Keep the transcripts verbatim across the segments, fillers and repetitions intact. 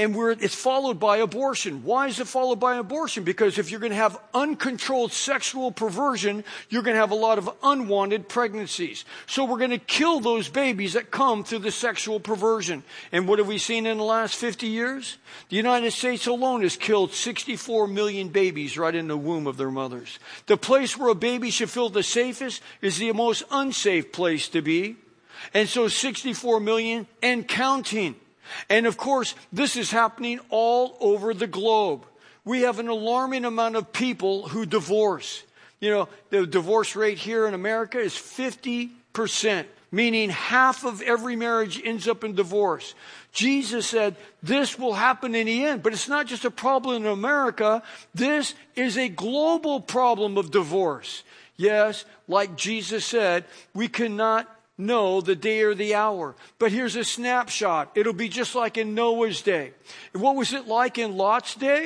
and we're, it's followed by abortion. Why is it followed by abortion? Because if you're going to have uncontrolled sexual perversion, you're going to have a lot of unwanted pregnancies. So we're going to kill those babies that come through the sexual perversion. And what have we seen in the last fifty years? The United States alone has killed sixty-four million babies right in the womb of their mothers. The place where a baby should feel the safest is the most unsafe place to be. And so sixty-four million and counting. And of course, this is happening all over the globe. We have an alarming amount of people who divorce. You know, the divorce rate here in America is fifty percent, meaning half of every marriage ends up in divorce. Jesus said this will happen in the end, but it's not just a problem in America. This is a global problem of divorce. Yes, like Jesus said, we cannot know the day or the hour. But here's a snapshot. It'll be just like in Noah's day. And what was it like in Lot's day?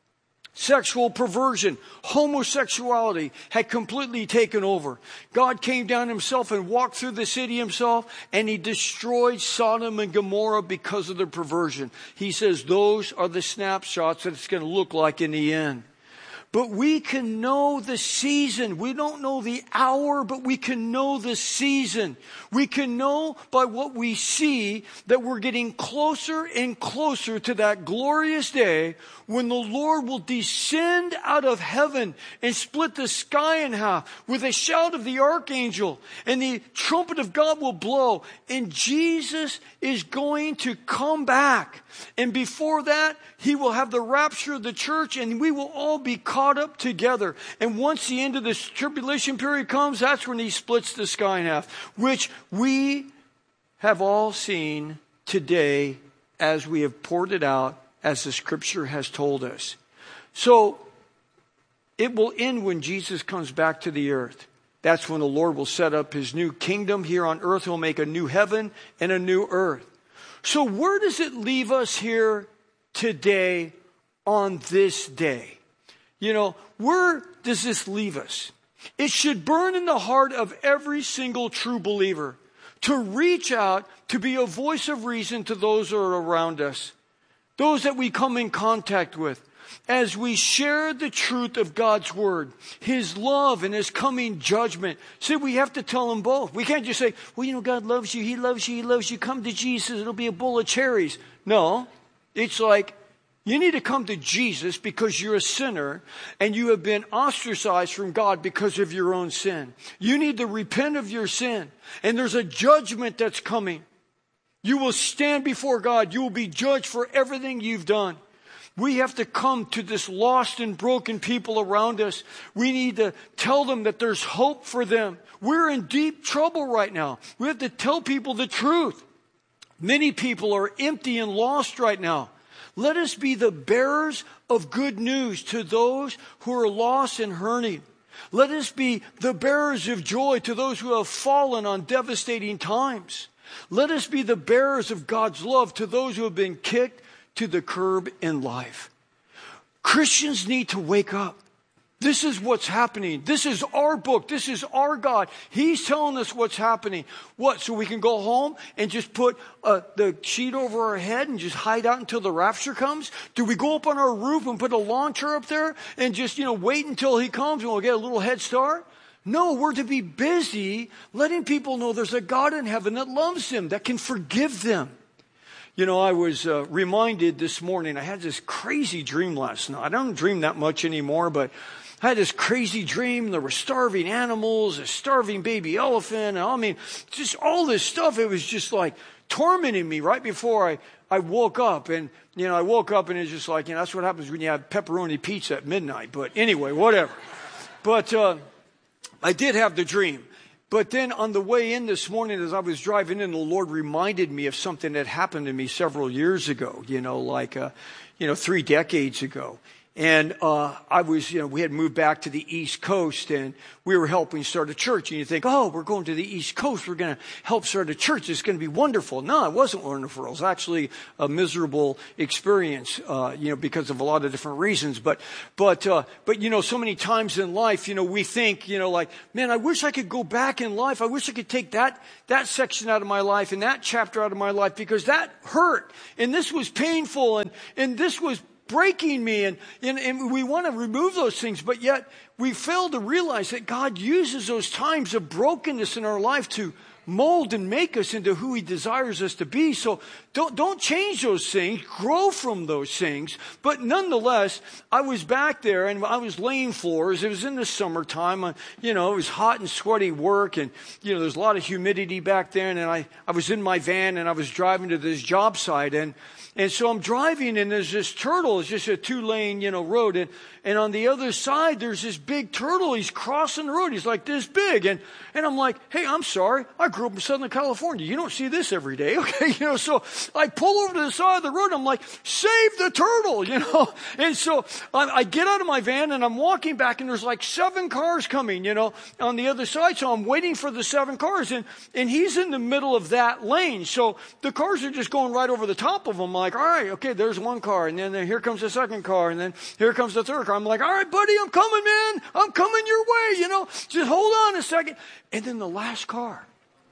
Sexual perversion, homosexuality had completely taken over. God came down himself and walked through the city himself, and he destroyed Sodom and Gomorrah because of their perversion. He says those are the snapshots that it's going to look like in the end. But we can know the season. We don't know the hour, but we can know the season. We can know by what we see that we're getting closer and closer to that glorious day when the Lord will descend out of heaven and split the sky in half with a shout of the archangel, and the trumpet of God will blow, and Jesus is going to come back. And before that, he will have the rapture of the church, and we will all be caught up together. And once the end of this tribulation period comes, that's when he splits the sky in half, which we have all seen today as we have poured it out, as the scripture has told us. So it will end when Jesus comes back to the earth. That's when the Lord will set up his new kingdom here on earth. He'll make a new heaven and a new earth. So where does it leave us here today on this day? You know, where does this leave us? It should burn in the heart of every single true believer to reach out to be a voice of reason to those who are around us, those that we come in contact with, as we share the truth of God's word, his love and his coming judgment. See, we have to tell them both. We can't just say, well, you know, God loves you. He loves you. He loves you. Come to Jesus. It'll be a bowl of cherries. No, it's like you need to come to Jesus because you're a sinner and you have been ostracized from God because of your own sin. You need to repent of your sin, and there's a judgment that's coming. You will stand before God. You will be judged for everything you've done. We have to come to this lost and broken people around us. We need to tell them that there's hope for them. We're in deep trouble right now. We have to tell people the truth. Many people are empty and lost right now. Let us be the bearers of good news to those who are lost and hurting. Let us be the bearers of joy to those who have fallen on devastating times. Let us be the bearers of God's love to those who have been kicked to the curb in life. Christians need to wake up. This is what's happening. This is our book. This is our God. He's telling us what's happening. What? So we can go home and just put uh, the sheet over our head and just hide out until the rapture comes? Do we go up on our roof and put a lawn chair up there and just, you know, wait until he comes and we'll get a little head start? No, we're to be busy letting people know there's a God in heaven that loves them, that can forgive them. You know, I was uh, reminded this morning, I had this crazy dream last night. I don't dream that much anymore, but I had this crazy dream. There were starving animals, a starving baby elephant. And I mean, just all this stuff. It was just like tormenting me right before I, I woke up. And, you know, I woke up and it's just like, you know, that's what happens when you have pepperoni pizza at midnight. But anyway, whatever. But uh, I did have the dream. But then on the way in this morning, as I was driving in, the Lord reminded me of something that happened to me several years ago, you know, like, uh, you know, three decades ago. And uh, I was, you know, we had moved back to the East Coast, and we were helping start a church. And you think, oh, we're going to the East Coast. We're going to help start a church. It's going to be wonderful. No, it wasn't wonderful. It was actually a miserable experience, uh, you know, because of a lot of different reasons. But, but, uh, but, you know, so many times in life, you know, we think, you know, like, man, I wish I could go back in life. I wish I could take that, that section out of my life and that chapter out of my life, because that hurt. And this was painful. And, and this was breaking me, and, and, and we want to remove those things, but yet we fail to realize that God uses those times of brokenness in our life to mold and make us into who he desires us to be. So don't, don't change those things, grow from those things. But nonetheless, I was back there and I was laying floors. It was in the summertime. I, you know, it was hot and sweaty work, and, you know, there's a lot of humidity back there. And I, I was in my van and I was driving to this job site, and And so I'm driving, and there's this turtle. It's just a two-lane, you know, road. And, and on the other side, there's this big turtle. He's crossing the road. He's like this big. And, and I'm like, hey, I'm sorry. I grew up in Southern California. You don't see this every day. Okay. You know, so I pull over to the side of the road. I'm like, save the turtle, you know. And so I, I get out of my van, and I'm walking back, and there's like seven cars coming, you know, on the other side. So I'm waiting for the seven cars, and, and he's in the middle of that lane. So the cars are just going right over the top of him. Like, all right, okay, there's one car, and then here comes the second car, and then here comes the third car. I'm like, all right, buddy, I'm coming, man. I'm coming your way, you know. Just hold on a second. And then the last car,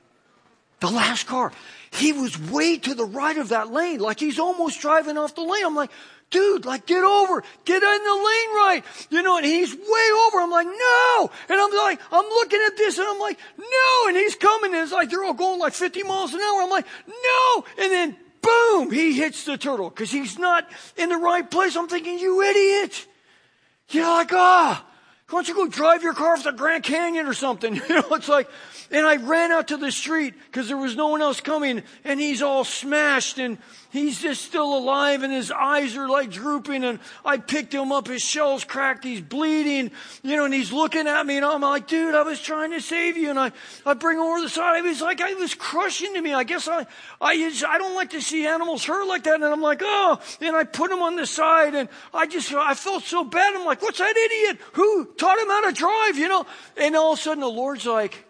the last car, he was way to the right of that lane, like he's almost driving off the lane. I'm like, dude, like, get over, get in the lane right, you know, and he's way over. I'm like, no. And I'm like, I'm looking at this, and I'm like, no. And he's coming, and it's like, they're all going like fifty miles an hour. I'm like, no. And then boom, he hits the turtle because he's not in the right place. I'm thinking, you idiot. You're like, ah, why don't you go drive your car off the Grand Canyon or something? You know, it's like, and I ran out to the street because there was no one else coming, and he's all smashed, and he's just still alive, and his eyes are like drooping, and I picked him up, his shell's cracked, he's bleeding, you know, and he's looking at me, and I'm like, dude, I was trying to save you. And I, I bring him over the side. It was like, I was crushing to me. I guess I, I, just, I don't like to see animals hurt like that. And I'm like, oh, and I put him on the side, and I just, I felt so bad. I'm like, what's that idiot? Who taught him how to drive, you know? And all of a sudden the Lord's like,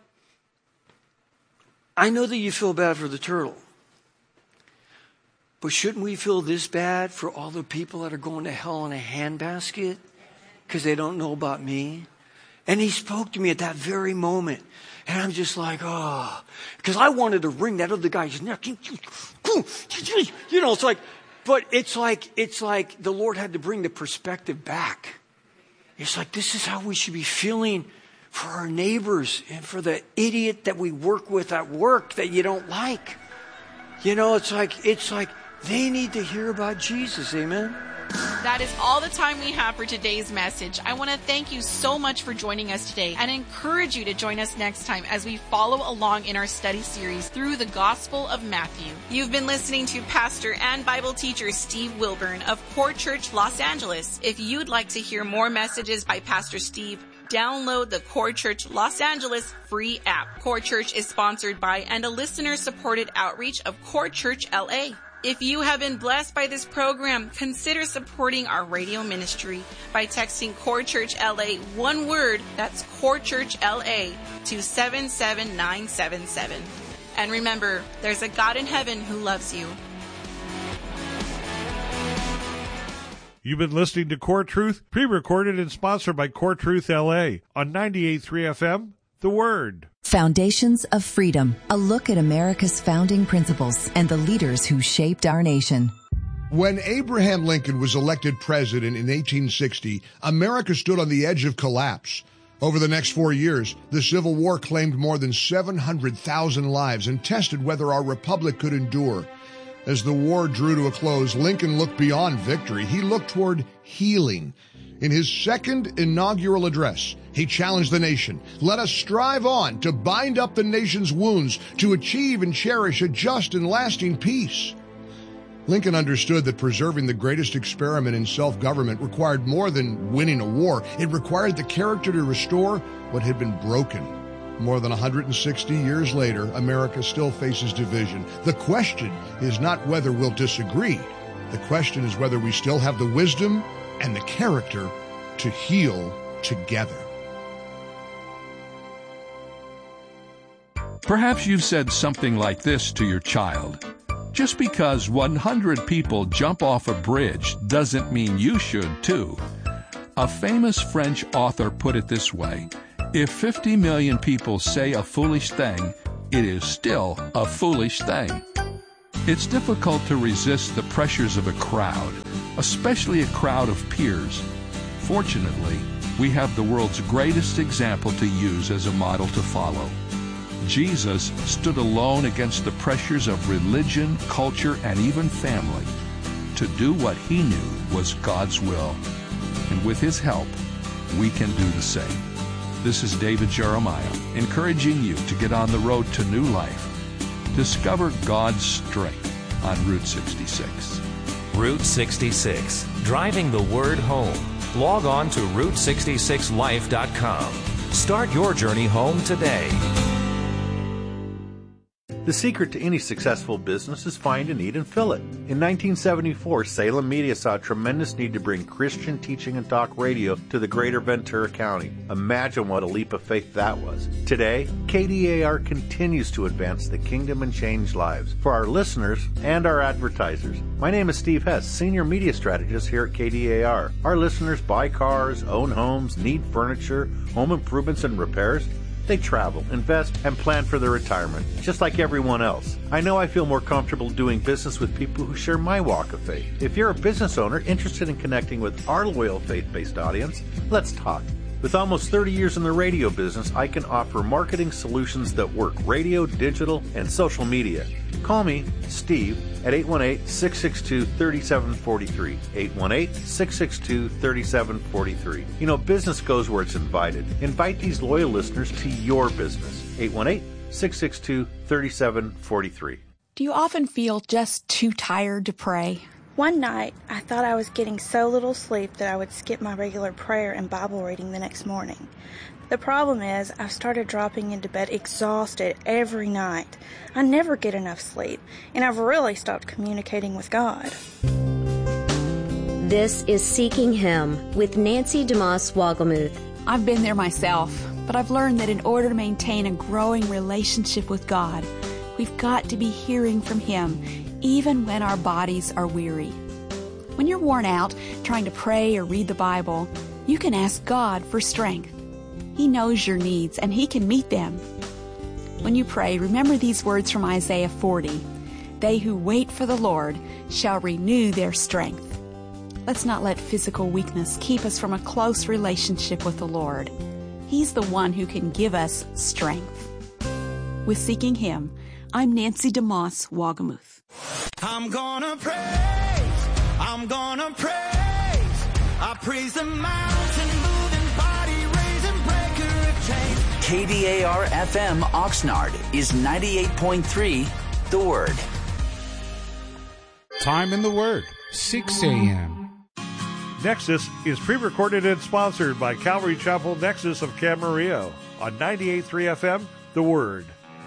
I know that you feel bad for the turtle, but shouldn't we feel this bad for all the people that are going to hell in a handbasket because they don't know about me? And he spoke to me at that very moment. And I'm just like, oh, because I wanted to wring that other guy's neck. You know, it's like, but it's like, it's like the Lord had to bring the perspective back. It's like, this is how we should be feeling for our neighbors and for the idiot that we work with at work that you don't like. You know, it's like, it's like they need to hear about Jesus. Amen. That is all the time we have for today's message. I want to thank you so much for joining us today and encourage you to join us next time as we follow along in our study series through the Gospel of Matthew. You've been listening to Pastor and Bible teacher Steve Wilburn of Core Church Los Angeles. If you'd like to hear more messages by Pastor Steve, download the Core Church Los Angeles free app. Core Church is sponsored by and a listener-supported outreach of Core Church L A. If you have been blessed by this program, consider supporting our radio ministry by texting Core Church L A, one word, that's Core Church L A, to seven seven nine seven seven. And remember, there's a God in heaven who loves you. You've been listening to Core Truth, pre-recorded and sponsored by Core Truth L A on ninety-eight point three F M, The Word. Foundations of Freedom, a look at America's founding principles and the leaders who shaped our nation. When Abraham Lincoln was elected president in eighteen sixty, America stood on the edge of collapse. Over the next four years, the Civil War claimed more than seven hundred thousand lives and tested whether our republic could endure. As the war drew to a close, Lincoln looked beyond victory. He looked toward healing. In his second inaugural address, he challenged the nation. Let us strive on to bind up the nation's wounds, to achieve and cherish a just and lasting peace. Lincoln understood that preserving the greatest experiment in self-government required more than winning a war. It required the character to restore what had been broken. More than one hundred sixty years later, America still faces division. The question is not whether we'll disagree. The question is whether we still have the wisdom and the character to heal together. Perhaps you've said something like this to your child. Just because one hundred people jump off a bridge doesn't mean you should too. A famous French author put it this way: if fifty million people say a foolish thing, it is still a foolish thing. It's difficult to resist the pressures of a crowd, especially a crowd of peers. Fortunately, we have the world's greatest example to use as a model to follow. Jesus stood alone against the pressures of religion, culture, and even family to do what he knew was God's will. And with his help, we can do the same. This is David Jeremiah, encouraging you to get on the road to new life. Discover God's strength on Route sixty-six. Route sixty-six, driving the word home. Log on to route sixty-six life dot com. Start your journey home today. The secret to any successful business is find a need and fill it. In nineteen seventy-four, Salem Media saw a tremendous need to bring Christian teaching and talk radio to the greater Ventura County. Imagine what a leap of faith that was. Today, K D A R continues to advance the kingdom and change lives for our listeners and our advertisers. My name is Steve Hess, Senior Media Strategist here at K D A R. Our listeners buy cars, own homes, need furniture, home improvements and repairs. They travel, invest, and plan for their retirement, just like everyone else. I know I feel more comfortable doing business with people who share my walk of faith. If you're a business owner interested in connecting with our loyal faith-based audience, let's talk. With almost thirty years in the radio business, I can offer marketing solutions that work radio, digital, and social media. Call me, Steve, at eight one eight, six six two, three seven four three. eight one eight, six six two, three seven four three. You know, business goes where it's invited. Invite these loyal listeners to your business. eight one eight, six six two, three seven four three. Do you often feel just too tired to pray? One night, I thought I was getting so little sleep that I would skip my regular prayer and Bible reading the next morning. The problem is, I've started dropping into bed exhausted every night. I never get enough sleep, and I've really stopped communicating with God. This is Seeking Him with Nancy DeMoss Wogelmuth. I've been there myself, but I've learned that in order to maintain a growing relationship with God, we've got to be hearing from Him, even when our bodies are weary. When you're worn out trying to pray or read the Bible, you can ask God for strength. He knows your needs, and He can meet them. When you pray, remember these words from Isaiah forty. They who wait for the Lord shall renew their strength. Let's not let physical weakness keep us from a close relationship with the Lord. He's the one who can give us strength. With Seeking Him, I'm Nancy DeMoss Wogelmuth. I'm gonna praise, I'm gonna praise, I praise the mountain moving, body raising, breaker of chains. K D A R F M Oxnard is ninety-eight point three, The Word. Time in the Word, six a.m. Nexus is pre-recorded and sponsored by Calvary Chapel Nexus of Camarillo on ninety-eight point three F M, The Word.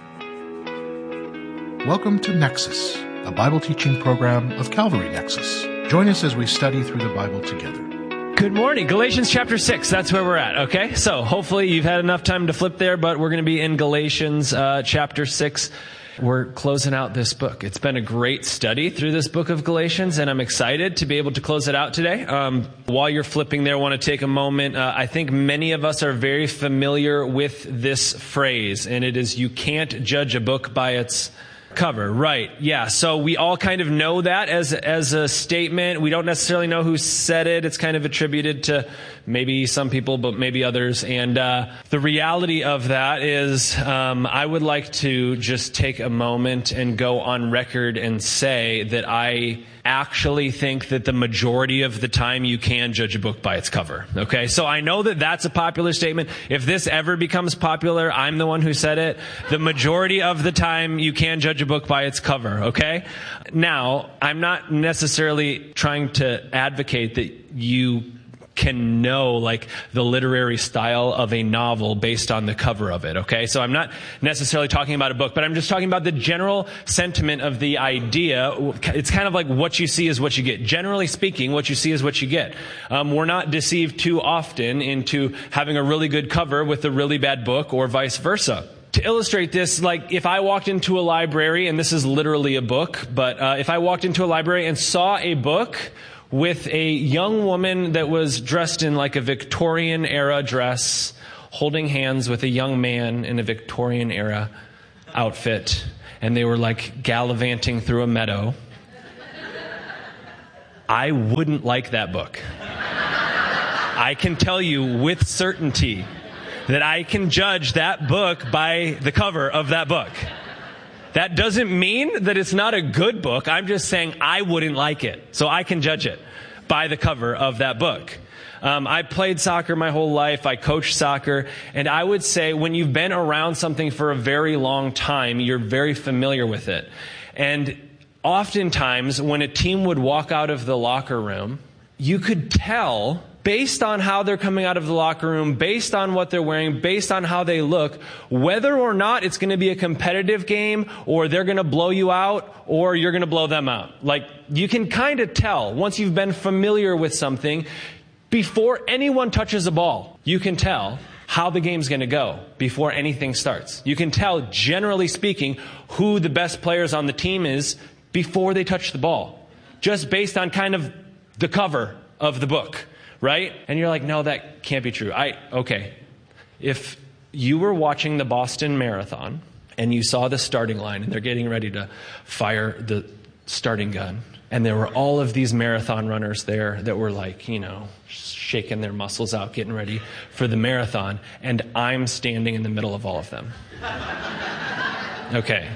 Welcome to Nexus, a Bible teaching program of Calvary Nexus. Join us as we study through the Bible together. Good morning. Galatians chapter six. That's where we're at. Okay. So hopefully you've had enough time to flip there, but we're going to be in Galatians uh, chapter six. We're closing out this book. It's been a great study through this book of Galatians, and I'm excited to be able to close it out today. Um, while you're flipping there, I want to take a moment. Uh, I think many of us are very familiar with this phrase, and it is, you can't judge a book by its cover. Right. Yeah. So we all kind of know that as, as a statement. We don't necessarily know who said it. It's kind of attributed to maybe some people, but maybe others. And, uh, the reality of that is, um, I would like to just take a moment and go on record and say that I actually think that the majority of the time you can judge a book by its cover. Okay. So I know that that's a popular statement. If this ever becomes popular, I'm the one who said it. The majority of the time you can judge a book by its cover. Okay. Now, I'm not necessarily trying to advocate that you can know like the literary style of a novel based on the cover of it, okay? So I'm not necessarily talking about a book, but I'm just talking about the general sentiment of the idea. It's kind of like what you see is what you get. Generally speaking, what you see is what you get. Um, we're not deceived too often into having a really good cover with a really bad book or vice versa. To illustrate this, like if I walked into a library, and this is literally a book, but uh, if I walked into a library and saw a book with a young woman that was dressed in like a Victorian era dress, holding hands with a young man in a Victorian era outfit, and they were like gallivanting through a meadow, I wouldn't like that book. I can tell you with certainty that I can judge that book by the cover of that book. That doesn't mean that it's not a good book. I'm just saying I wouldn't like it. So I can judge it by the cover of that book. Um, I played soccer my whole life. I coached soccer. And I would say when you've been around something for a very long time, you're very familiar with it. And oftentimes when a team would walk out of the locker room, you could tell based on how they're coming out of the locker room, based on what they're wearing, based on how they look, whether or not it's going to be a competitive game or they're going to blow you out or you're going to blow them out. Like, you can kind of tell once you've been familiar with something, before anyone touches a ball, you can tell how the game's going to go before anything starts. You can tell, generally speaking, who the best players on the team is before they touch the ball, just based on kind of the cover of the book. Right? And you're like, no, that can't be true. I, okay. If you were watching the Boston Marathon and you saw the starting line and they're getting ready to fire the starting gun, and there were all of these marathon runners there that were like, you know, shaking their muscles out, getting ready for the marathon, and I'm standing in the middle of all of them. Okay.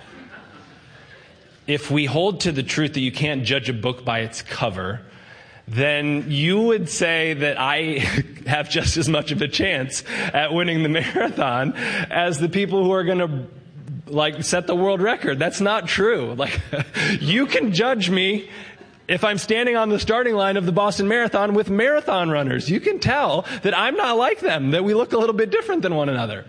If we hold to the truth that you can't judge a book by its cover, then you would say that I have just as much of a chance at winning the marathon as the people who are going to like set the world record. That's not true. Like, you can judge me if I'm standing on the starting line of the Boston Marathon with marathon runners. You can tell that I'm not like them, that we look a little bit different than one another.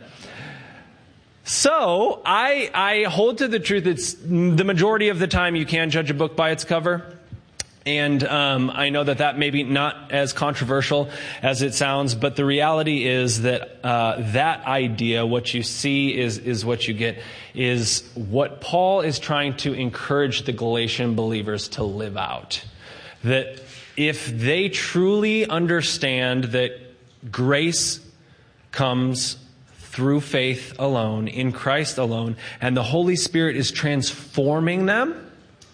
So I, I hold to the truth that the majority of the time you can judge a book by its cover. And um, I know that that may be not as controversial as it sounds, but the reality is that uh, that idea, what you see is is what you get, is what Paul is trying to encourage the Galatian believers to live out. That if they truly understand that grace comes through faith alone, in Christ alone, and the Holy Spirit is transforming them,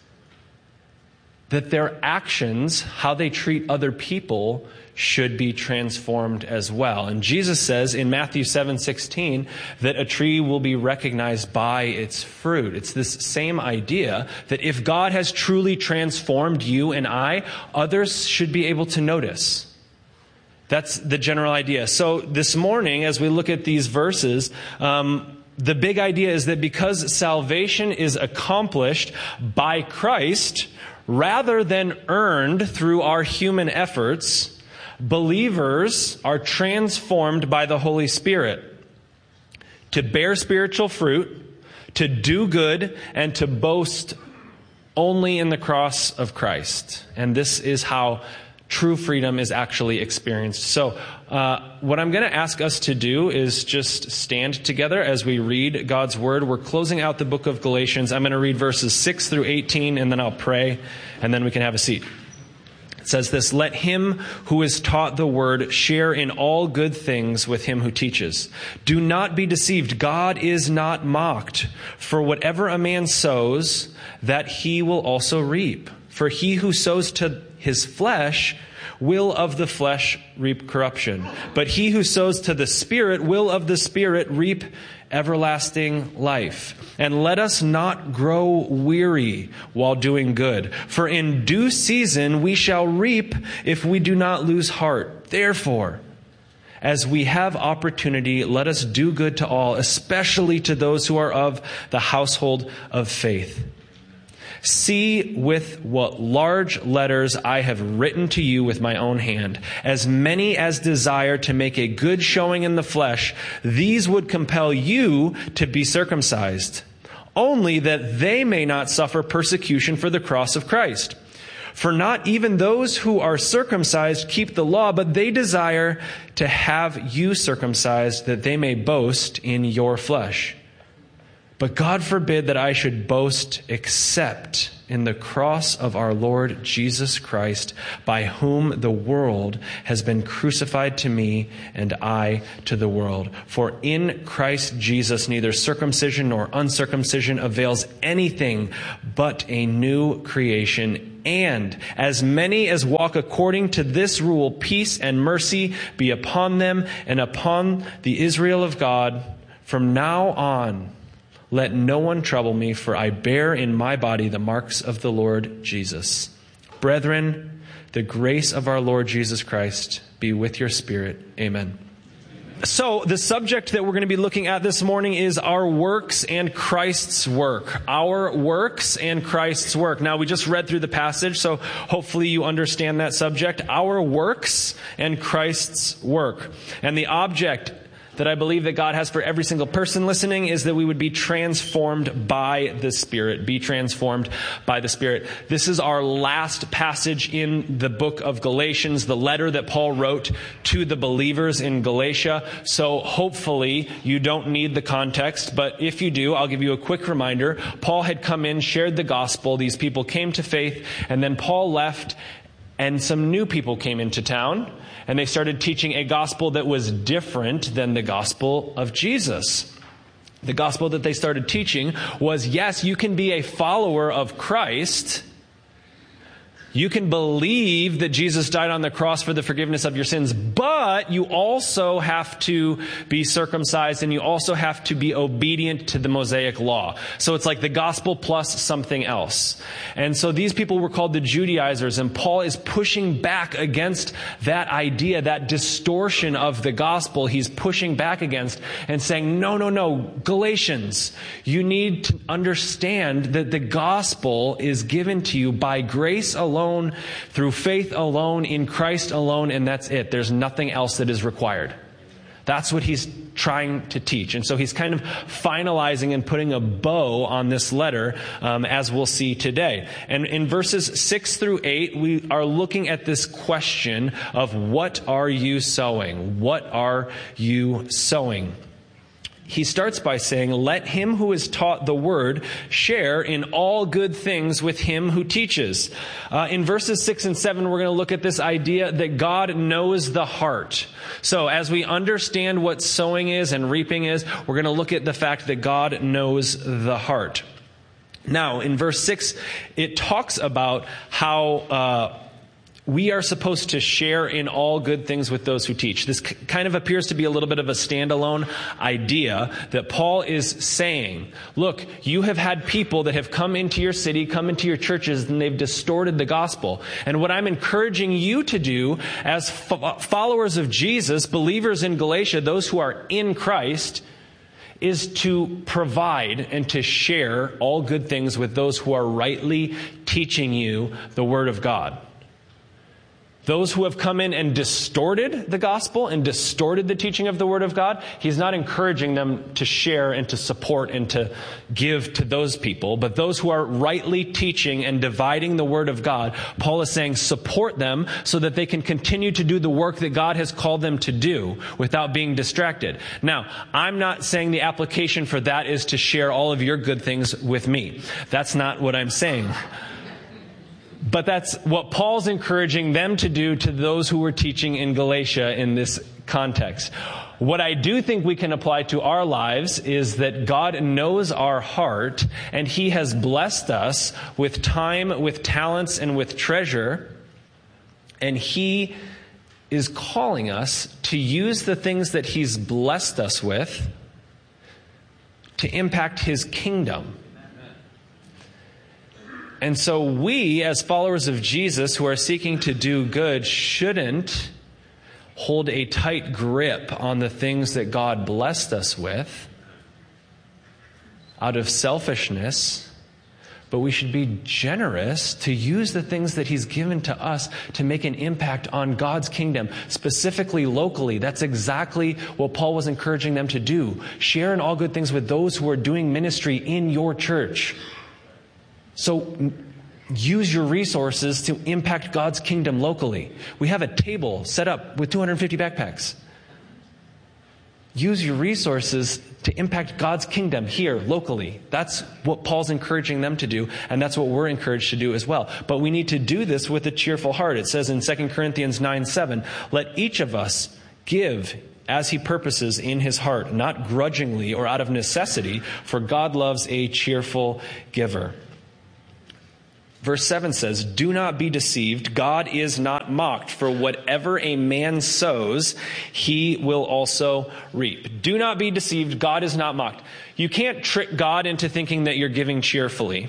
that their actions, how they treat other people, should be transformed as well. And Jesus says in Matthew seven sixteen that a tree will be recognized by its fruit. It's this same idea that if God has truly transformed you and I, others should be able to notice. That's the general idea. So this morning, as we look at these verses, um, the big idea is that because salvation is accomplished by Christ, rather than earned through our human efforts, believers are transformed by the Holy Spirit to bear spiritual fruit, to do good, and to boast only in the cross of Christ. And this is how true freedom is actually experienced. So uh, what I'm going to ask us to do is just stand together as we read God's Word. We're closing out the book of Galatians. I'm going to read verses six through eighteen, and then I'll pray, and then we can have a seat. It says this: "Let him who is taught the Word share in all good things with him who teaches. Do not be deceived. God is not mocked. For whatever a man sows, that he will also reap. For he who sows to his flesh will of the flesh reap corruption. But he who sows to the Spirit will of the Spirit reap everlasting life. And let us not grow weary while doing good. For in due season we shall reap if we do not lose heart. Therefore, as we have opportunity, let us do good to all, especially to those who are of the household of faith. See with what large letters I have written to you with my own hand. As many as desire to make a good showing in the flesh, these would compel you to be circumcised, only that they may not suffer persecution for the cross of Christ. For not even those who are circumcised keep the law, but they desire to have you circumcised, that they may boast in your flesh. But God forbid that I should boast except in the cross of our Lord Jesus Christ, by whom the world has been crucified to me and I to the world. For in Christ Jesus neither circumcision nor uncircumcision avails anything, but a new creation. And as many as walk according to this rule, peace and mercy be upon them and upon the Israel of God from now on. Let no one trouble me, for I bear in my body the marks of the Lord Jesus. Brethren, the grace of our Lord Jesus Christ be with your spirit. Amen. So the subject that we're going to be looking at this morning is our works and Christ's work. Our works and Christ's work. Now, we just read through the passage, so hopefully you understand that subject. Our works and Christ's work. And the object that I believe that God has for every single person listening is that we would be transformed by the Spirit. Be transformed by the Spirit. This is our last passage in the book of Galatians, the letter that Paul wrote to the believers in Galatia. So hopefully you don't need the context, but if you do, I'll give you a quick reminder. Paul had come in, shared the gospel. These people came to faith, and then Paul left, and some new people came into town. And they started teaching a gospel that was different than the gospel of Jesus. The gospel that they started teaching was, yes, you can be a follower of Christ. You can believe that Jesus died on the cross for the forgiveness of your sins, but you also have to be circumcised and you also have to be obedient to the Mosaic law. So it's like the gospel plus something else. And so these people were called the Judaizers, and Paul is pushing back against that idea, that distortion of the gospel. He's pushing back against and saying, no, no, no, Galatians, you need to understand that the gospel is given to you by grace alone, alone, through faith alone, in Christ alone, and that's it. There's nothing else that is required. That's what he's trying to teach. And so he's kind of finalizing and putting a bow on this letter, um, as we'll see today. And in verses six through eight, we are looking at this question of what are you sowing? What are you sowing? He starts by saying, let him who is taught the word share in all good things with him who teaches. Uh, in verses six and seven, we're going to look at this idea that God knows the heart. So as we understand what sowing is and reaping is, we're going to look at the fact that God knows the heart. Now, in verse six, it talks about how uh we are supposed to share in all good things with those who teach. This kind of appears to be a little bit of a standalone idea that Paul is saying, look, you have had people that have come into your city, come into your churches, and they've distorted the gospel. And what I'm encouraging you to do as fo- followers of Jesus, believers in Galatia, those who are in Christ, is to provide and to share all good things with those who are rightly teaching you the word of God. Those who have come in and distorted the gospel and distorted the teaching of the word of God, he's not encouraging them to share and to support and to give to those people. But those who are rightly teaching and dividing the word of God, Paul is saying support them so that they can continue to do the work that God has called them to do without being distracted. Now, I'm not saying the application for that is to share all of your good things with me. That's not what I'm saying. But that's what Paul's encouraging them to do to those who were teaching in Galatia in this context. What I do think we can apply to our lives is that God knows our heart, and he has blessed us with time, with talents, and with treasure. And he is calling us to use the things that he's blessed us with to impact his kingdom. And so we, as followers of Jesus who are seeking to do good, shouldn't hold a tight grip on the things that God blessed us with out of selfishness, but we should be generous to use the things that he's given to us to make an impact on God's kingdom, specifically locally. That's exactly what Paul was encouraging them to do. Share in all good things with those who are doing ministry in your church. So use your resources to impact God's kingdom locally. We have a table set up with two hundred fifty backpacks. Use your resources to impact God's kingdom here locally. That's what Paul's encouraging them to do, and that's what we're encouraged to do as well. But we need to do this with a cheerful heart. It says in Second Corinthians nine seven, let each of us give as he purposes in his heart, not grudgingly or out of necessity, for God loves a cheerful giver. Verse seven says, do not be deceived. God is not mocked. For whatever a man sows, he will also reap. Do not be deceived. God is not mocked. You can't trick God into thinking that you're giving cheerfully.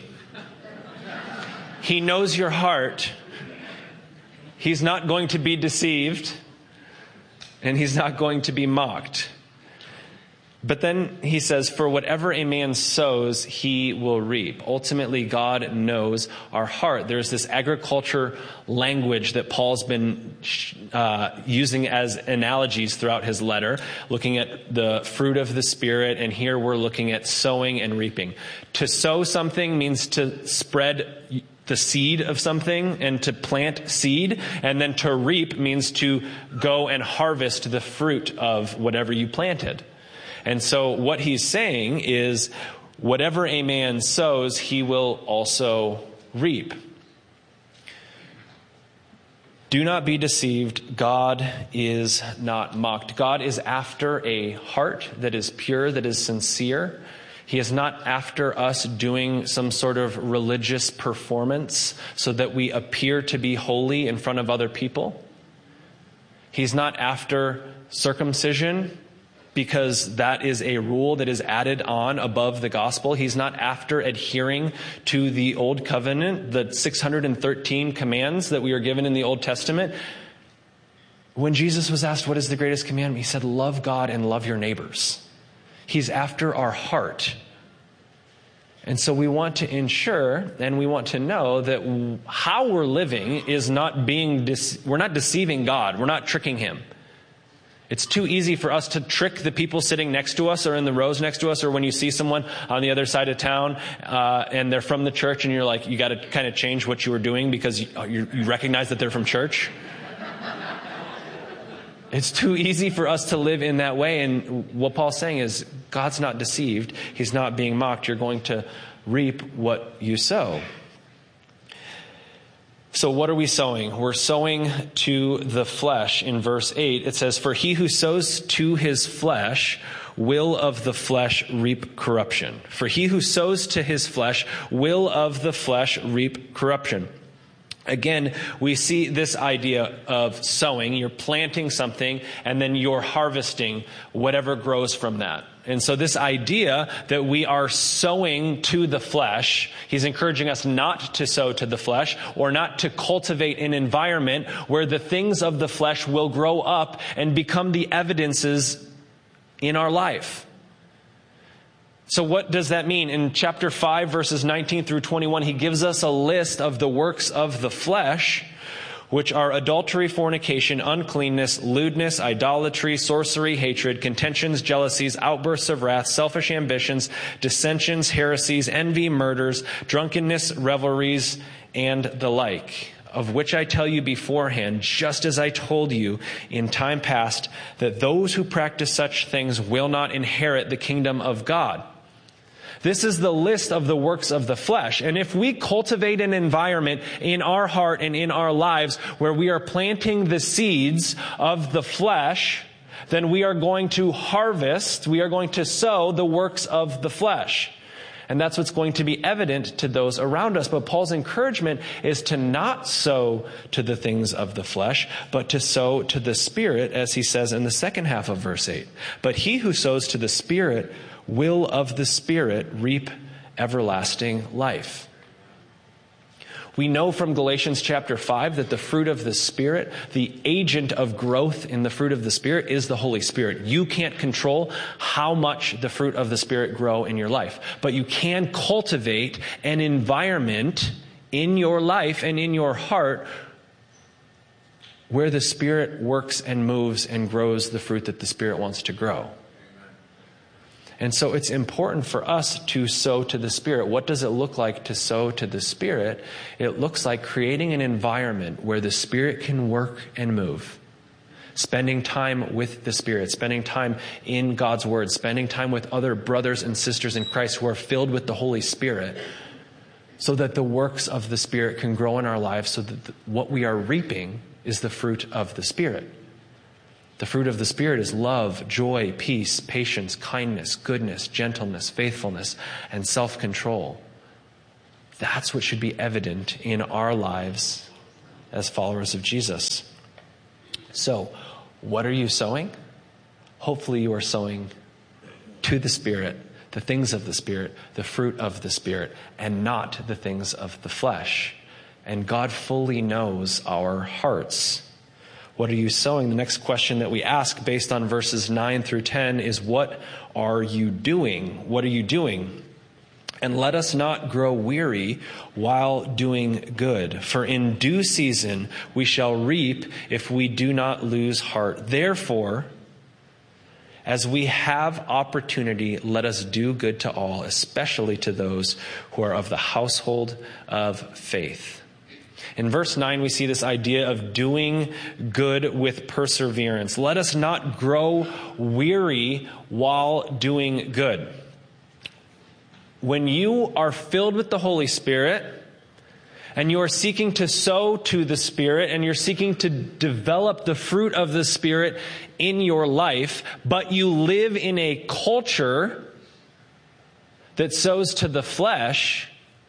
He knows your heart. He's not going to be deceived. And he's not going to be mocked. But then he says, for whatever a man sows, he will reap. Ultimately, God knows our heart. There's this agriculture language that Paul's been uh, using as analogies throughout his letter, looking at the fruit of the Spirit. And here we're looking at sowing and reaping. To sow something means to spread the seed of something and to plant seed. And then to reap means to go and harvest the fruit of whatever you planted. And so what he's saying is, whatever a man sows, he will also reap. Do not be deceived. God is not mocked. God is after a heart that is pure, that is sincere. He is not after us doing some sort of religious performance so that we appear to be holy in front of other people. He's not after circumcision, because that is a rule that is added on above the gospel. He's not after adhering to the old covenant, the six hundred thirteen commands that we are given in the Old Testament. When Jesus was asked, what is the greatest commandment? He said, love God and love your neighbors. He's after our heart. And so we want to ensure and we want to know that how we're living is not being, de- we're not deceiving God. We're not tricking him. It's too easy for us to trick the people sitting next to us or in the rows next to us, or when you see someone on the other side of town uh, and they're from the church and you're like, you got to kind of change what you were doing because you, you, you recognize that they're from church. It's too easy for us to live in that way. And what Paul's saying is, God's not deceived. He's not being mocked. You're going to reap what you sow. So what are we sowing? We're sowing to the flesh. In verse eight, it says, for he who sows to his flesh will of the flesh reap corruption. For he who sows to his flesh will of the flesh reap corruption. Again, we see this idea of sowing. You're planting something and then you're harvesting whatever grows from that. And so this idea that we are sowing to the flesh, he's encouraging us not to sow to the flesh or not to cultivate an environment where the things of the flesh will grow up and become the evidences in our life. So what does that mean? In chapter five, verses nineteen through twenty-one, he gives us a list of the works of the flesh, which are adultery, fornication, uncleanness, lewdness, idolatry, sorcery, hatred, contentions, jealousies, outbursts of wrath, selfish ambitions, dissensions, heresies, envy, murders, drunkenness, revelries, and the like, of which I tell you beforehand, just as I told you in time past, that those who practice such things will not inherit the kingdom of God. This is the list of the works of the flesh. And if we cultivate an environment in our heart and in our lives where we are planting the seeds of the flesh, then we are going to harvest, we are going to sow the works of the flesh. And that's what's going to be evident to those around us. But Paul's encouragement is to not sow to the things of the flesh, but to sow to the Spirit, as he says in the second half of verse eight. But he who sows to the Spirit will of the Spirit reap everlasting life. We know from Galatians chapter five that the fruit of the Spirit, the agent of growth in the fruit of the Spirit, is the Holy Spirit. You can't control how much the fruit of the Spirit grow in your life, but you can cultivate an environment in your life and in your heart where the Spirit works and moves and grows the fruit that the Spirit wants to grow. And so it's important for us to sow to the Spirit. What does it look like to sow to the Spirit? It looks like creating an environment where the Spirit can work and move. Spending time with the Spirit, spending time in God's Word, spending time with other brothers and sisters in Christ who are filled with the Holy Spirit, so that the works of the Spirit can grow in our lives, so that the, what we are reaping is the fruit of the Spirit. The fruit of the Spirit is love, joy, peace, patience, kindness, goodness, gentleness, faithfulness, and self-control. That's what should be evident in our lives as followers of Jesus. So, what are you sowing? Hopefully you are sowing to the Spirit, the things of the Spirit, the fruit of the Spirit, and not the things of the flesh. And God fully knows our hearts. What are you sowing? The next question that we ask based on verses nine through ten is, what are you doing? What are you doing? And let us not grow weary while doing good, for in due season we shall reap if we do not lose heart. Therefore, as we have opportunity, let us do good to all, especially to those who are of the household of faith. In verse nine, we see this idea of doing good with perseverance. Let us not grow weary while doing good. When you are filled with the Holy Spirit and you are seeking to sow to the Spirit and you're seeking to develop the fruit of the Spirit in your life, but you live in a culture that sows to the flesh,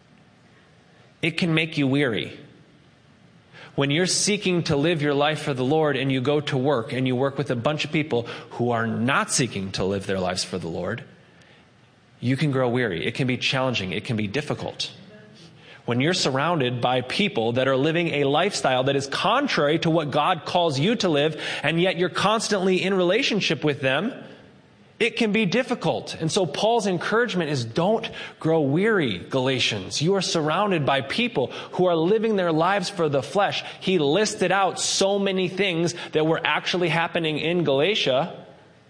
it can make you weary. When you're seeking to live your life for the Lord and you go to work and you work with a bunch of people who are not seeking to live their lives for the Lord, you can grow weary. It can be challenging. It can be difficult. When you're surrounded by people that are living a lifestyle that is contrary to what God calls you to live, and yet you're constantly in relationship with them, it can be difficult. And so Paul's encouragement is, don't grow weary, Galatians. You are surrounded by people who are living their lives for the flesh. He listed out so many things that were actually happening in Galatia.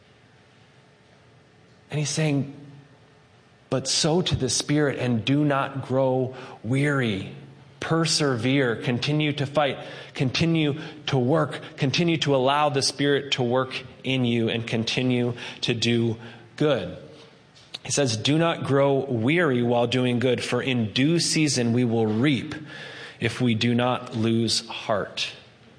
And he's saying, but sow to the Spirit and do not grow weary. Persevere, continue to fight, continue to work, continue to allow the Spirit to work in you, and continue to do good. He says, do not grow weary while doing good, for in due season we will reap if we do not lose heart.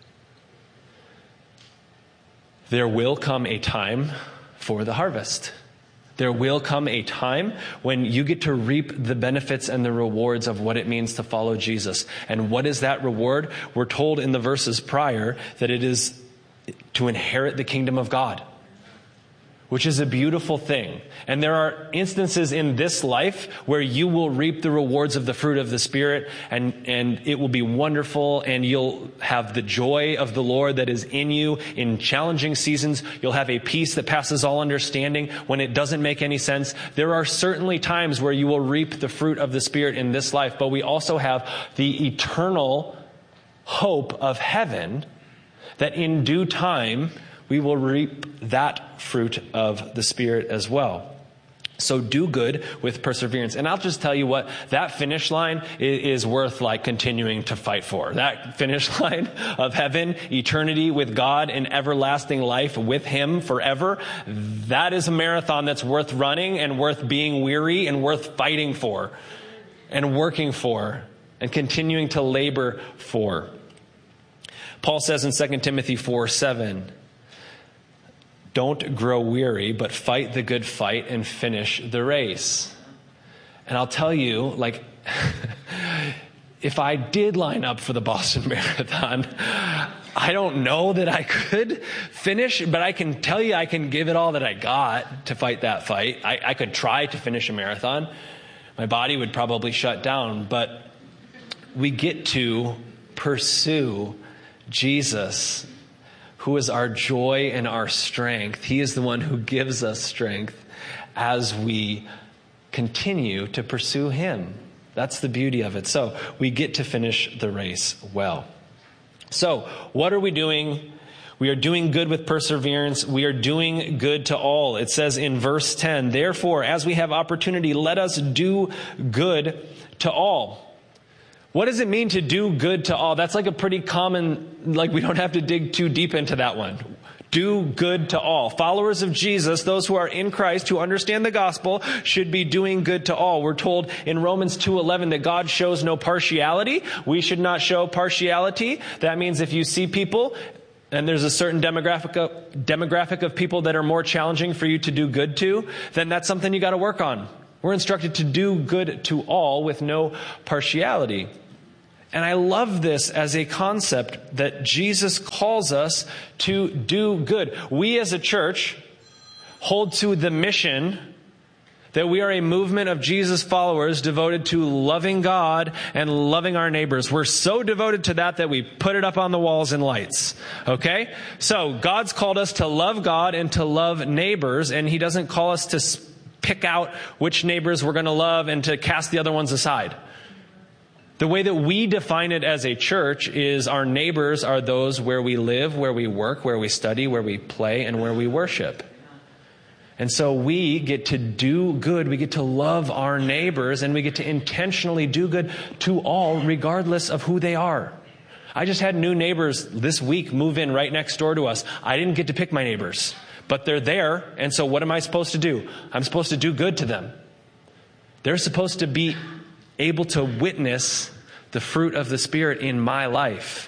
There will come a time for the harvest. There will come a time when you get to reap the benefits and the rewards of what it means to follow Jesus. And what is that reward? We're told in the verses prior that it is to inherit the kingdom of God, which is a beautiful thing. And there are instances in this life where you will reap the rewards of the fruit of the Spirit, and, and it will be wonderful, and you'll have the joy of the Lord that is in you in challenging seasons. You'll have a peace that passes all understanding when it doesn't make any sense. There are certainly times where you will reap the fruit of the Spirit in this life, but we also have the eternal hope of heaven that in due time we will reap that fruit of the Spirit as well. So do good with perseverance. And I'll just tell you what, that finish line is, is worth like continuing to fight for. That finish line of heaven, eternity with God and everlasting life with Him forever, that is a marathon that's worth running and worth being weary and worth fighting for and working for and continuing to labor for. Paul says in Second Timothy four seven, don't grow weary, but fight the good fight and finish the race. And I'll tell you, like, if I did line up for the Boston Marathon, I don't know that I could finish, but I can tell you I can give it all that I got to fight that fight. I, I could try to finish a marathon. My body would probably shut down, but we get to pursue Jesus, who is our joy and our strength. He is the one who gives us strength as we continue to pursue him. That's the beauty of it. So we get to finish the race well. So what are we doing? We are doing good with perseverance. We are doing good to all. It says in verse ten, therefore, as we have opportunity, let us do good to all. What does it mean to do good to all? That's like a pretty common, like we don't have to dig too deep into that one. Do good to all. Followers of Jesus, those who are in Christ, who understand the gospel, should be doing good to all. We're told in Romans two eleven that God shows no partiality. We should not show partiality. That means if you see people and there's a certain demographic of, demographic of people that are more challenging for you to do good to, then that's something you got to work on. We're instructed to do good to all with no partiality. And I love this as a concept that Jesus calls us to do good. We as a church hold to the mission that we are a movement of Jesus followers devoted to loving God and loving our neighbors. We're so devoted to that that we put it up on the walls in lights. Okay? So God's called us to love God and to love neighbors, and he doesn't call us to pick out which neighbors we're going to love and to cast the other ones aside. The way that we define it as a church is our neighbors are those where we live, where we work, where we study, where we play, and where we worship. And so we get to do good. We get to love our neighbors, and we get to intentionally do good to all, regardless of who they are. I just had new neighbors this week move in right next door to us. I didn't get to pick my neighbors, but they're there. And so what am I supposed to do? I'm supposed to do good to them. They're supposed to be able to witness the fruit of the Spirit in my life.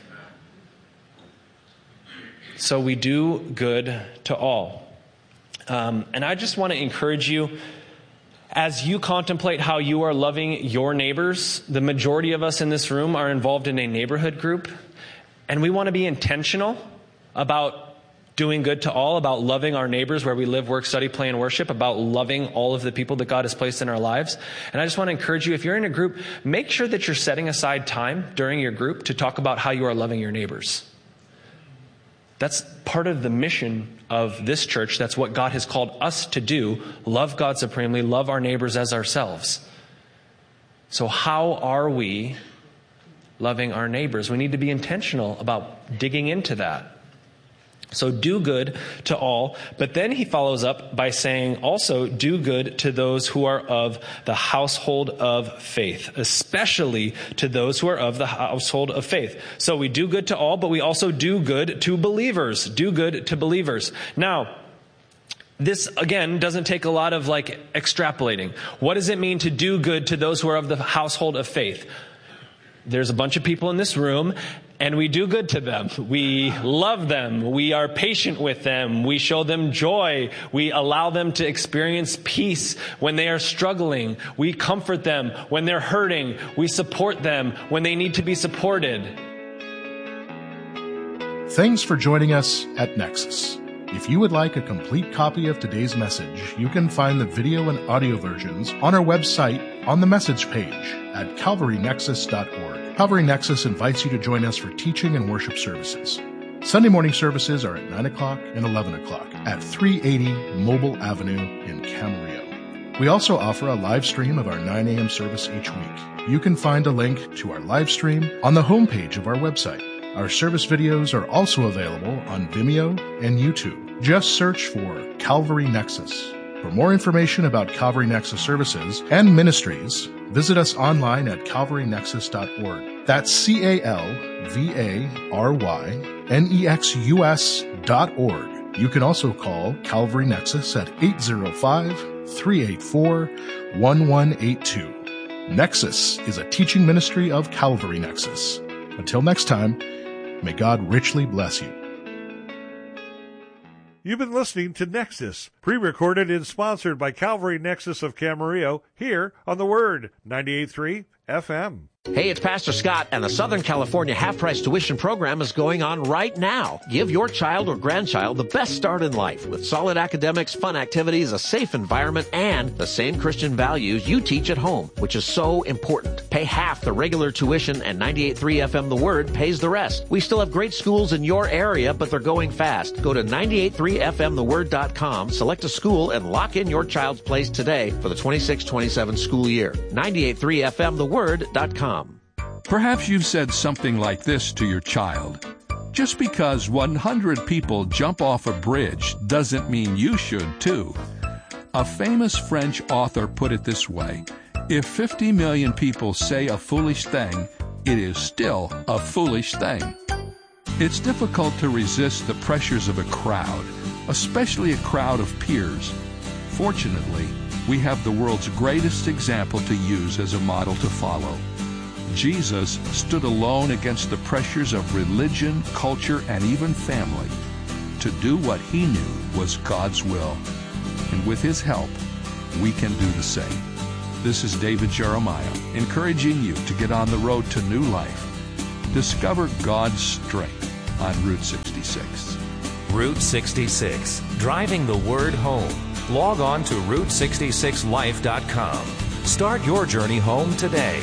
So we do good to all. Um, and I just want to encourage you, as you contemplate how you are loving your neighbors, the majority of us in this room are involved in a neighborhood group, and we want to be intentional about doing good to all, about loving our neighbors where we live, work, study, play, and worship, about loving all of the people that God has placed in our lives. And I just want to encourage you, if you're in a group, make sure that you're setting aside time during your group to talk about how you are loving your neighbors. That's part of the mission of this church. That's what God has called us to do. Love God supremely, love our neighbors as ourselves. So how are we loving our neighbors? We need to be intentional about digging into that. So do good to all. But then he follows up by saying also do good to those who are of the household of faith, especially to those who are of the household of faith. So we do good to all, but we also do good to believers. Do good to believers. Now, this, again, doesn't take a lot of like extrapolating. What does it mean to do good to those who are of the household of faith? There's a bunch of people in this room, and we do good to them. We love them. We are patient with them. We show them joy. We allow them to experience peace when they are struggling. We comfort them when they're hurting. We support them when they need to be supported. Thanks for joining us at Nexus. If you would like a complete copy of today's message, you can find the video and audio versions on our website on the message page at calvary nexus dot org. Calvary Nexus invites you to join us for teaching and worship services. Sunday morning services are at nine o'clock and eleven o'clock at three eighty Mobile Avenue in Camarillo. We also offer a live stream of our nine a.m. service each week. You can find a link to our live stream on the homepage of our website. Our service videos are also available on Vimeo and YouTube. Just search for Calvary Nexus. For more information about Calvary Nexus services and ministries, visit us online at calvary nexus dot org. That's C A L V A R Y N E X U S dot org. You can also call Calvary Nexus at eight zero five, three eight four, one one eight two. Nexus is a teaching ministry of Calvary Nexus. Until next time, may God richly bless you. You've been listening to Nexus, pre-recorded and sponsored by Calvary Nexus of Camarillo, here on The Word, ninety-eight point three F M. Hey, it's Pastor Scott, and the Southern California half-price tuition program is going on right now. Give your child or grandchild the best start in life with solid academics, fun activities, a safe environment, and the same Christian values you teach at home, which is so important. Pay half the regular tuition, and ninety-eight point three F M The Word pays the rest. We still have great schools in your area, but they're going fast. Go to ninety-eight point three F M the word dot com, select a school, and lock in your child's place today for the twenty-six twenty-seven school year. ninety-eight point three F M the word dot com. Perhaps you've said something like this to your child. Just because one hundred people jump off a bridge doesn't mean you should too. A famous French author put it this way: if fifty million people say a foolish thing, it is still a foolish thing. It's difficult to resist the pressures of a crowd, especially a crowd of peers. Fortunately, we have the world's greatest example to use as a model to follow. Jesus stood alone against the pressures of religion, culture, and even family to do what he knew was God's will. And with his help, we can do the same. This is David Jeremiah, encouraging you to get on the road to new life. Discover God's strength on Route sixty-six. Route sixty-six, driving the word home. Log on to route sixty-six life dot com. Start your journey home today.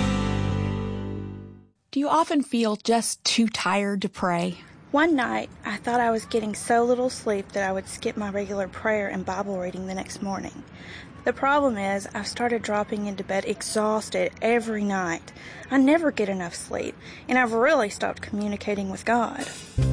Do you often feel just too tired to pray? One night, I thought I was getting so little sleep that I would skip my regular prayer and Bible reading the next morning. The problem is, I've started dropping into bed exhausted every night. I never get enough sleep, and I've really stopped communicating with God.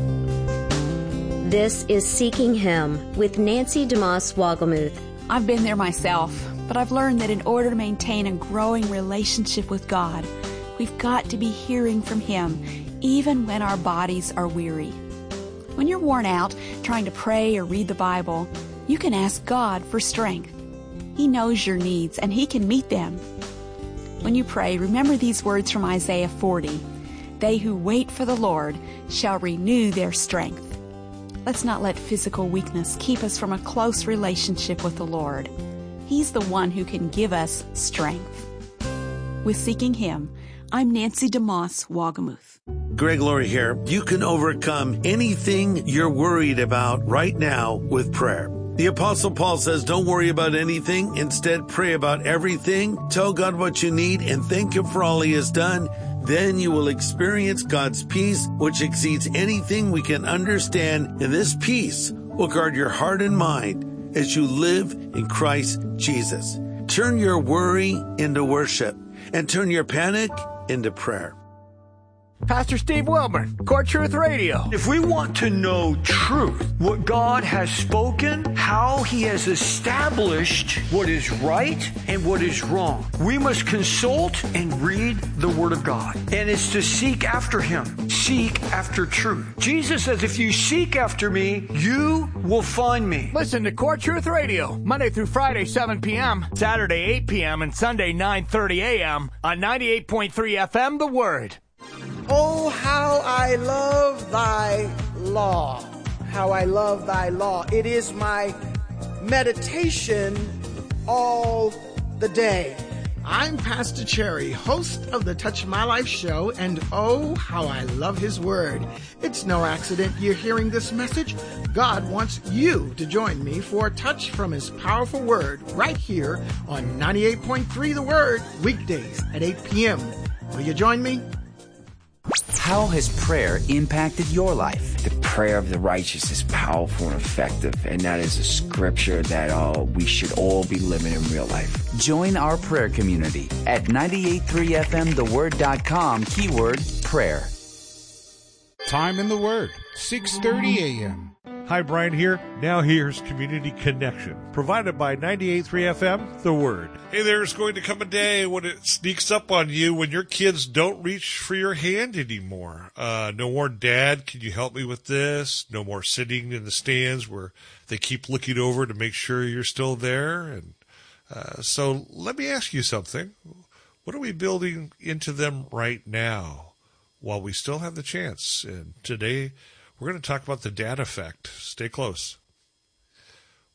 This is Seeking Him with Nancy DeMoss Wogelmuth. I've been there myself, but I've learned that in order to maintain a growing relationship with God, we've got to be hearing from Him, even when our bodies are weary. When you're worn out trying to pray or read the Bible, you can ask God for strength. He knows your needs, and He can meet them. When you pray, remember these words from Isaiah forty. They who wait for the Lord shall renew their strength. Let's not let physical weakness keep us from a close relationship with the Lord. He's the one who can give us strength. With Seeking Him, I'm Nancy DeMoss Wogelmuth. Greg Laurie here. You can overcome anything you're worried about right now with prayer. The Apostle Paul says, don't worry about anything. Instead, pray about everything. Tell God what you need and thank Him for all He has done. Then you will experience God's peace, which exceeds anything we can understand. And this peace will guard your heart and mind as you live in Christ Jesus. Turn your worry into worship and turn your panic into prayer. Pastor Steve Wilburn, Core Truth Radio. If we want to know truth, what God has spoken, how He has established what is right and what is wrong, we must consult and read the Word of God. And it's to seek after Him. Seek after truth. Jesus says, if you seek after me, you will find me. Listen to Core Truth Radio, Monday through Friday, seven p.m., Saturday, eight p.m., and Sunday, nine thirty a.m. on ninety-eight point three F M The Word. Oh, how I love thy law. How I love thy law. It is my meditation all the day. I'm Pastor Cherry, host of the Touch My Life show, and oh, how I love his word. It's no accident you're hearing this message. God wants you to join me for a touch from his powerful word right here on ninety-eight point three The Word, weekdays at eight p.m. Will you join me? How has prayer impacted your life? The prayer of the righteous is powerful and effective, and that is a scripture that uh, we should all be living in real life. Join our prayer community at ninety-eight point three F M the word dot com, keyword prayer. Time in the Word, six thirty a.m. Hi, Brian here. Now here's Community Connection, provided by ninety-eight point three F M, The Word. Hey, there's going to come a day when it sneaks up on you when your kids don't reach for your hand anymore. Uh, no more, Dad, can you help me with this? No more sitting in the stands where they keep looking over to make sure you're still there. And uh, so let me ask you something. What are we building into them right now while we still have the chance? And today we're going to talk about the dad effect. Stay close.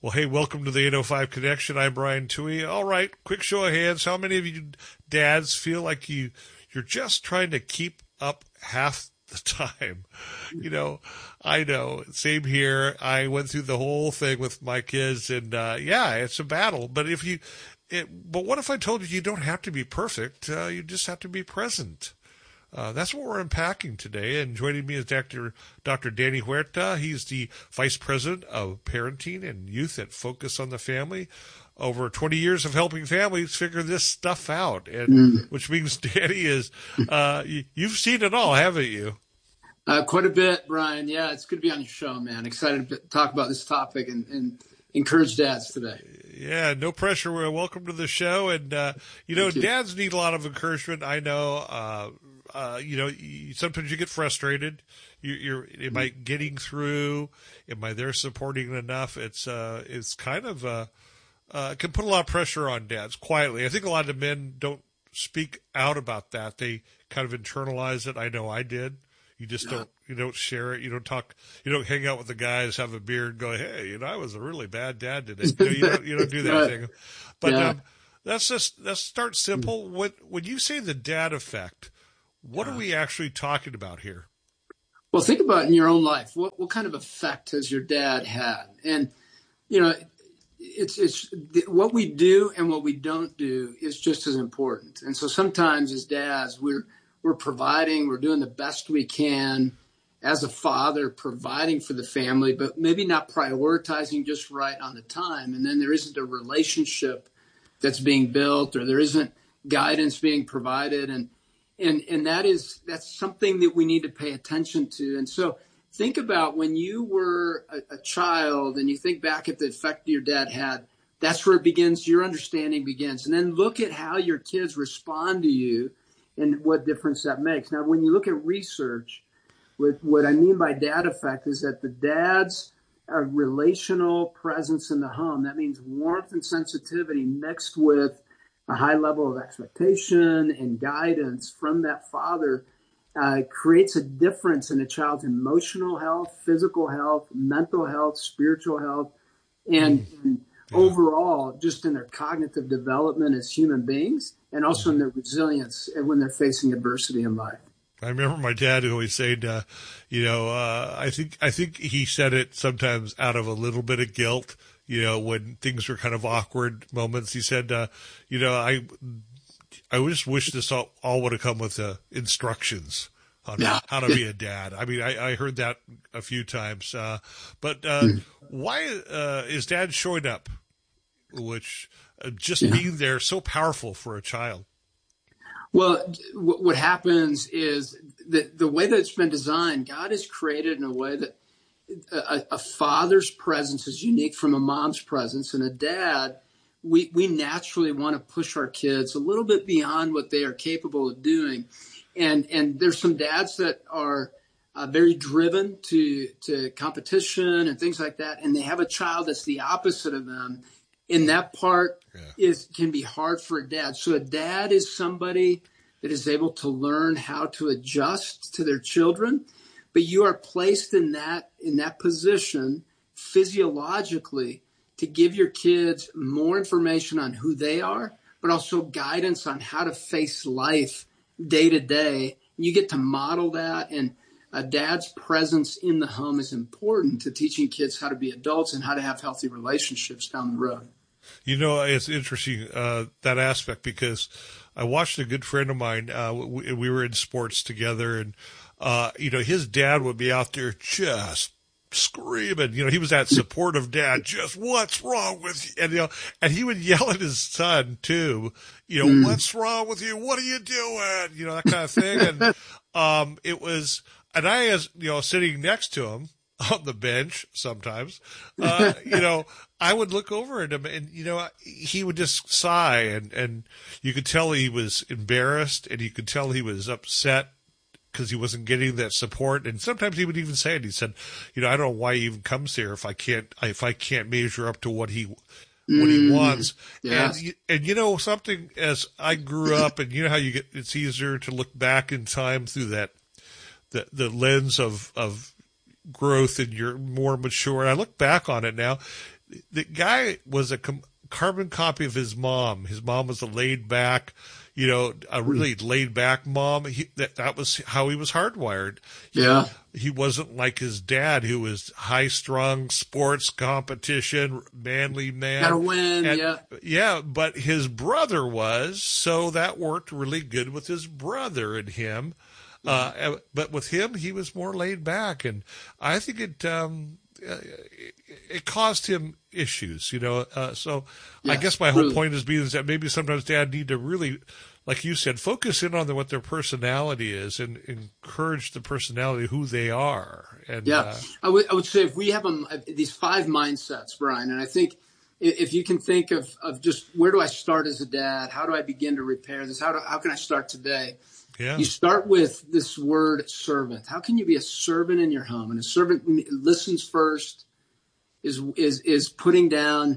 Well, hey, welcome to the eight oh five Connection. I'm Brian Toohey. All right, quick show of hands. How many of you dads feel like you, you're just trying to keep up half the time? You know, I know. Same here. I went through the whole thing with my kids, and uh, yeah, it's a battle. But if you, it, but what if I told you you don't have to be perfect? Uh, you just have to be present. Uh, that's what we're unpacking today. And joining me is Doctor Doctor Danny Huerta. He's the Vice President of Parenting and Youth at Focus on the Family. Over twenty years of helping families figure this stuff out, and Mm. which means Danny is, uh, you, you've seen it all, haven't you? Uh, quite a bit, Brian. Yeah, it's good to be on your show, man. Excited to talk about this topic and, and encourage dads today. Yeah, no pressure. Well, welcome to the show. And, uh, you know, Thank you. dads need a lot of encouragement. I know, uh, uh, you know, you, sometimes you get frustrated. You, you're, am I getting through? Am I there supporting enough? It's, uh, it's kind of, uh, uh, can put a lot of pressure on dads quietly. I think a lot of men don't speak out about that. They kind of internalize it. I know I did. You just don't, you don't share it. You don't talk, you don't hang out with the guys, have a beer and go, hey, you know, I was a really bad dad today. You know, you don't, you don't do that Right. thing. But, Yeah. um, let's just, let's start simple. When, when you say the dad effect, what are we actually talking about here? Well, think about in your own life. What what kind of effect has your dad had? And, you know, it's it's what we do and what we don't do is just as important. And so sometimes as dads, we're we're providing, we're doing the best we can as a father, providing for the family, but maybe not prioritizing just right on the time. And then there isn't a relationship that's being built, or there isn't guidance being provided. And and and that is that's something that we need to pay attention to. And so think about when you were a, a child and you think back at the effect your dad had. That's where it begins, your understanding begins. And then look at how your kids respond to you and what difference that makes. Now, when you look at research, what, what I mean by dad effect is that the dad's uh, relational presence in the home, that means warmth and sensitivity mixed with a high level of expectation and guidance from that father, uh, creates a difference in a child's emotional health, physical health, mental health, spiritual health, and, and overall just in their cognitive development as human beings, and also in their resilience when they're facing adversity in life. I remember my dad always saying, uh, you know, uh, I think, I think he said it sometimes out of a little bit of guilt, you know, when things were kind of awkward moments. He said, uh, you know, I, I just wish this all, all would have come with uh, instructions on Yeah. how to be a dad. I mean, I, I heard that a few times. Uh, but uh, Mm. why uh, is dad showing up? Which uh, just Yeah. being there so powerful for a child. Well, what what happens is that the way that it's been designed, God has created in a way that a, a father's presence is unique from a mom's presence, and a dad, we, we naturally want to push our kids a little bit beyond what they are capable of doing. And, and there's some dads that are uh, very driven to, to competition and things like that. And they have a child that's the opposite of them. And that part is, can be hard for a dad. So a dad is somebody that is able to learn how to adjust to their children, but you are placed in that, in that position physiologically to give your kids more information on who they are, but also guidance on how to face life day to day. You get to model that, and a dad's presence in the home is important to teaching kids how to be adults and how to have healthy relationships down the road. You know, it's interesting, uh, that aspect, because I watched a good friend of mine. Uh, we, we were in sports together, and, uh, you know, his dad would be out there just screaming. You know, he was that supportive dad, just what's wrong with you? And, you know, and he would yell at his son too, you know, Mm. what's wrong with you? What are you doing? You know, that kind of thing. And, um, it was, and I, as, you know, sitting next to him on the bench sometimes, uh, you know, I would look over at him and, you know, he would just sigh, and, and you could tell he was embarrassed, and you could tell he was upset because he wasn't getting that support. And sometimes he would even say it. He said, you know, I don't know why he even comes here if I can't, if I can't measure up to what he, what he Mm, wants. yes. And, you- and you know, something, as I grew up, and you know how you get, it's easier to look back in time through that, the, the lens of, of growth, and you're more mature. And I look back on it now. the guy was a com- carbon copy of his mom. His mom was a laid back, you know, a really laid back mom. He, that, that was how he was hardwired. He, yeah. He wasn't like his dad, who was high strung, sports competition, manly man. Gotta win, and, yeah. Yeah, but his brother was, so that worked really good with his brother and him. Uh, but with him, he was more laid back, and I think it um, it, it caused him issues, you know. Uh, so yes, I guess my whole really. point is being is that maybe sometimes dad need to really, like you said, focus in on the, what their personality is and encourage the personality, who they are. And yeah, uh, I would I would say if we have um, these five mindsets, Brian, and I think if you can think of of just where do I start as a dad? How do I begin to repair this? How do how can I start today? Yeah. You start with this word servant. How can you be a servant in your home? And a servant listens first, is is is putting down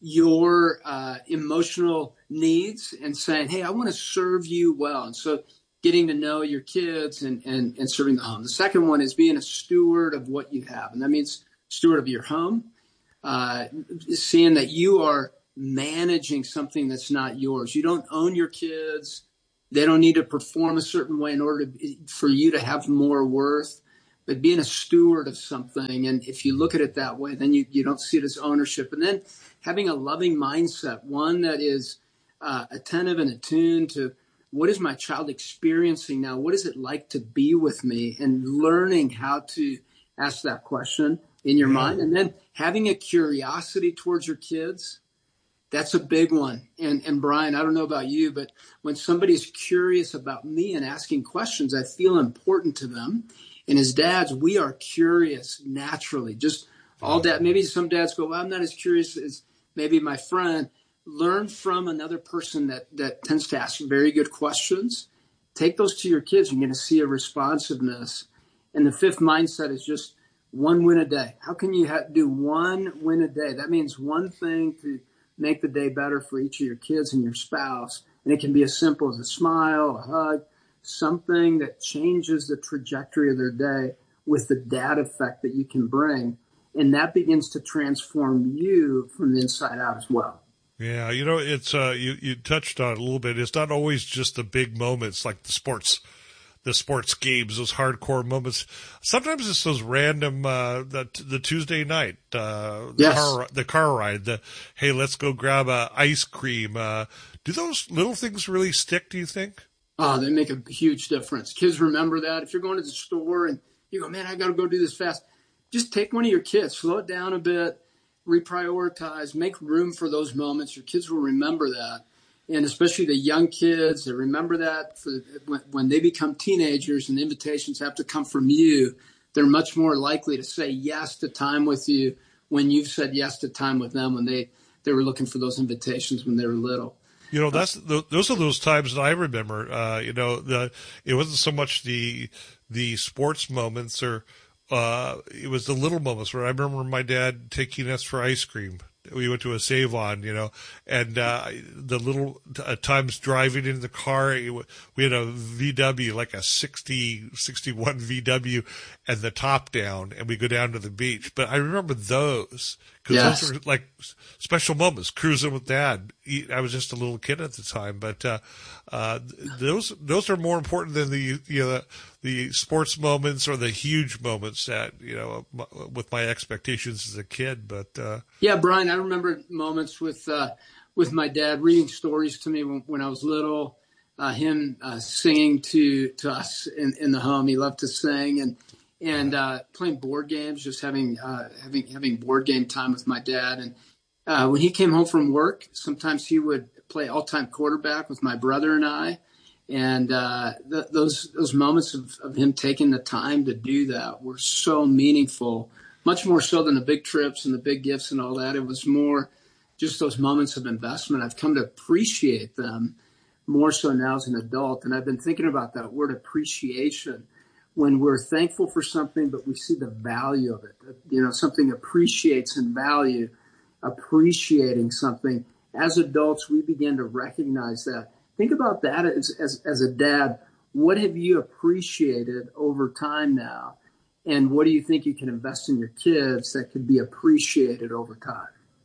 your uh, emotional needs and saying, hey, I want to serve you well. And so getting to know your kids and, and, and serving the home. The second one is being a steward of what you have. And that means steward of your home, uh, seeing that you are managing something that's not yours. You don't own your kids. They don't need to perform a certain way in order to, for you to have more worth, but being a steward of something. And if you look at it that way, then you, you don't see it as ownership. And then having a loving mindset, one that is uh, attentive and attuned to what is my child experiencing now? What is it like to be with me? And learning how to ask that question in your mind. And then having a curiosity towards your kids. That's a big one. And, and Brian, I don't know about you, but when somebody's curious about me and asking questions, I feel important to them. And as dads, we are curious naturally. Just all dad. Maybe some dads go, well, I'm not as curious as maybe my friend. Learn from another person that, that tends to ask very good questions. Take those to your kids. You're going to see a responsiveness. And the fifth mindset is just one win a day. How can you ha- do one win a day? That means one thing to make the day better for each of your kids and your spouse. And it can be as simple as a smile, a hug, something that changes the trajectory of their day with the dad effect that you can bring. And that begins to transform you from the inside out as well. Yeah, you know, it's uh, you, you touched on it a little bit. It's not always just the big moments like the sports the sports games, those hardcore moments. Sometimes it's those random, uh, the, the Tuesday night, uh, the, yes. car, the car ride, the, hey, let's go grab a ice cream. Uh, do those little things really stick, do you think? Oh, they make a huge difference. Kids remember that. If you're going to the store and you go, man, I got to go do this fast, just take one of your kids, slow it down a bit, reprioritize, make room for those moments. Your kids will remember that. And especially the young kids, they remember that for when, when they become teenagers and the invitations have to come from you, they're much more likely to say yes to time with you when you've said yes to time with them when they, they were looking for those invitations when they were little. You know, that's those are those times that I remember. Uh, you know, the it wasn't so much the the sports moments or uh, it was the little moments where I remember my dad taking us for ice cream. We went to a Save-On, you know, and uh, the little uh, times driving in the car, we had a V W, like a sixty, sixty-one V W, and the top down, and we go down to the beach. But I remember those, because yes. those were like special moments, cruising with Dad. I was just a little kid at the time, but uh, uh, those those are more important than the you know the sports moments or the huge moments that you know with my expectations as a kid. But uh, yeah, Brian, I remember moments with uh, with my dad reading stories to me when, when I was little. Uh, him uh, singing to to us in, in the home. He loved to sing and and uh, playing board games. Just having uh, having having board game time with my dad. And uh, when he came home from work, sometimes he would play all-time quarterback with my brother and I. And uh, th- those those moments of, of him taking the time to do that were so meaningful, much more so than the big trips and the big gifts and all that. It was more just those moments of investment. I've come to appreciate them more so now as an adult. And I've been thinking about that word appreciation. When we're thankful for something, but we see the value of it, you know, something appreciates in value, appreciating something. As adults, we begin to recognize that. Think about that as, as, as a dad. What have you appreciated over time now? And what do you think you can invest in your kids that could be appreciated over time?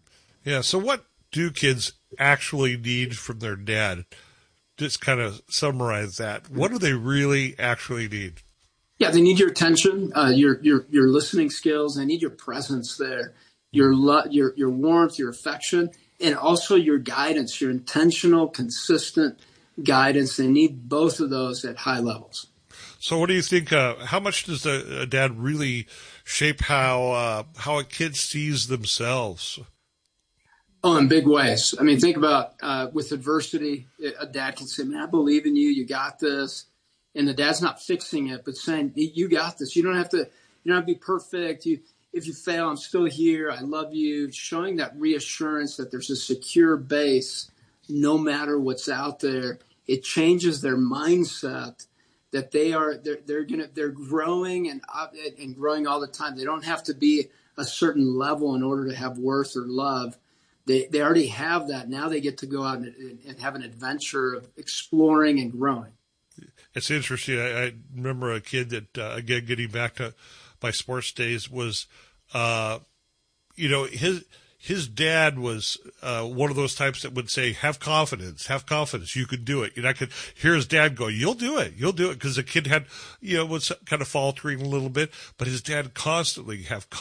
Yeah. So what do kids actually need from their dad? Just kind of summarize that. What do they really actually need? Yeah, they need your attention, uh, your your your listening skills. They need your presence there, your lo- your your warmth, your affection, and also your guidance, your intentional, consistent guidance. They need both of those at high levels. So, what do you think? Uh, how much does a, a dad really shape how uh, how a kid sees themselves? Oh, in big ways. I mean, think about uh, with adversity, a dad can say, "Man, I believe in you. You got this." And the dad's not fixing it, but saying, "You got this. You don't have to. You don't have to be perfect. You, if you fail, I'm still here. I love you." Showing that reassurance that there's a secure base, no matter what's out there. It changes their mindset that they are they're, they're gonna they're growing and and growing all the time. They don't have to be a certain level in order to have worth or love. They they already have that. Now they get to go out and, and have an adventure of exploring and growing. It's interesting. I, I remember a kid that, uh, again, getting back to my sports days, was, uh, you know, his his dad was uh, one of those types that would say, "Have confidence, have confidence. You can do it." And I could hear his dad go, "You'll do it, you'll do it," because the kid had, you know, was kind of faltering a little bit, but his dad constantly have